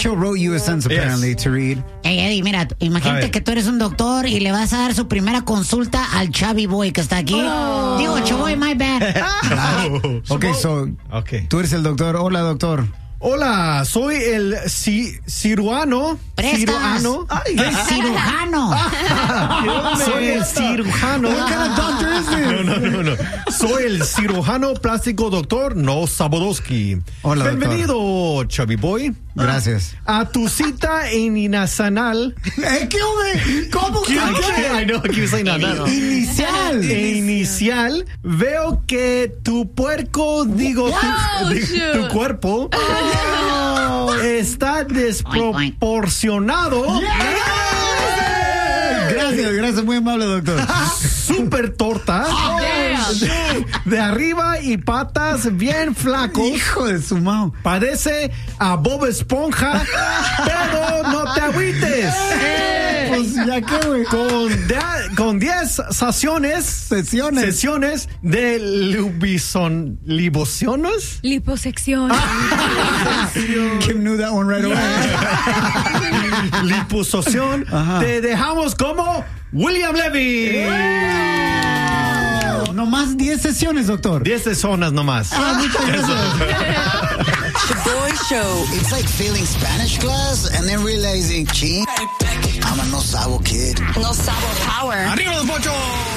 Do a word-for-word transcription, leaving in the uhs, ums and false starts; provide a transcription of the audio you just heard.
Poncho wrote you a sentence apparently Yes. to read. Hey, Eddie, mira, imagínate que tú eres un doctor y le vas a dar su primera consulta al Chavi Boy que está aquí. Oh. Digo, Chavoy, my bad. Okay, so Okay. tú eres el doctor. Hola, doctor. Hola, soy el ci- cirujano. Prestas. Cirujano. Ay, El cirujano. soy el cirujano. What kind of doctor is this? No, no, no, no. Soy el cirujano plástico doctor No Sabodowski. Hola, doctor. Bienvenido, Chubby Boy. Gracias. A tu cita en Inasanal. Eh, ¿Qué hubo? ¿Cómo? ¿Qué? I know, I keep saying that. No, no. Inicial. E inicial, veo que tu puerco, digo, tu, Oh, di- shoot. tu cuerpo está desproporcionado. Gracias, gracias, muy amable, doctor. Súper torta. De, de arriba y patas bien flacos. Hijo de su mao. Parece a Bob Esponja, pero no te agüites. Pues ya que, güey. Con de- con diez sesiones, Sesiones. sesiones de lubison, libociones. Liposección. Kim knew that one right away. Liposucción. Ajá. Te dejamos como William Levy. No más diez sesiones, doctor. diez sesiones nomás. Ah, muchas gracias. The Boy Show. It's like failing Spanish class and then realizing, ching, I'm a no sabo kid. No Sabo Power. ¡Arriba los Pochos!